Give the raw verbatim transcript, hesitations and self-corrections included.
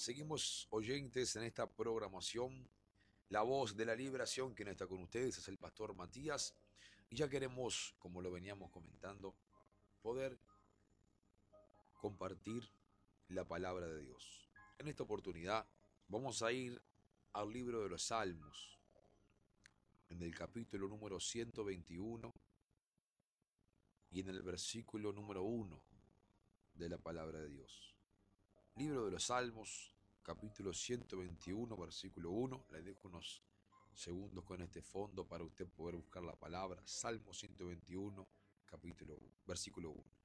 seguimos oyentes en esta programación. La voz de la liberación, quien está con ustedes es el pastor Matías. Y ya queremos, como lo veníamos comentando, poder compartir la palabra de Dios. En esta oportunidad vamos a ir al libro de los Salmos, en el capítulo número ciento veintiuno y en el versículo número uno de la palabra de Dios. Libro de los Salmos, capítulo ciento veintiuno, versículo uno. Le dejo unos segundos con este fondo para usted poder buscar la palabra. Salmo ciento veintiuno, capítulo, versículo uno.